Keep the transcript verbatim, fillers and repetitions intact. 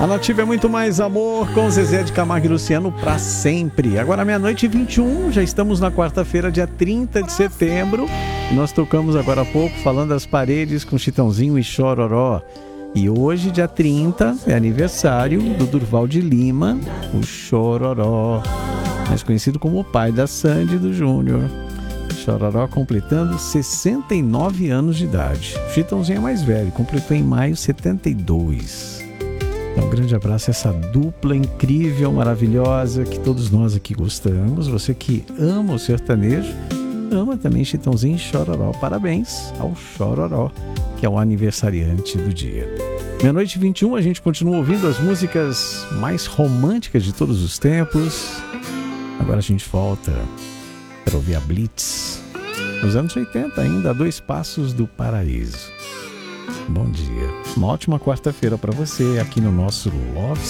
A Nativa é muito mais amor com Zezé de Camargo e Luciano pra sempre. Agora meia-noite e vinte e um, já estamos na quarta-feira, dia trinta de setembro. E nós tocamos agora há pouco Falando das Paredes com Chitãozinho e Chororó. E hoje, dia trinta, é aniversário do Durval de Lima, o Chororó, mais conhecido como o pai da Sandy e do Júnior. Chororó completando sessenta e nove anos de idade. Chitãozinho é mais velho, completou em maio setenta e dois. Então, um grande abraço a essa dupla incrível, maravilhosa, que todos nós aqui gostamos. Você que ama o sertanejo, ama também Chitãozinho e Chororó. Parabéns ao Chororó, que é o aniversariante do dia. Meia-noite e vinte e um, a gente continua ouvindo as músicas mais românticas de todos os tempos. Agora a gente volta para ouvir a Blitz, nos anos oitenta ainda, a dois passos do paraíso. Bom dia, uma ótima quarta-feira para você aqui no nosso Love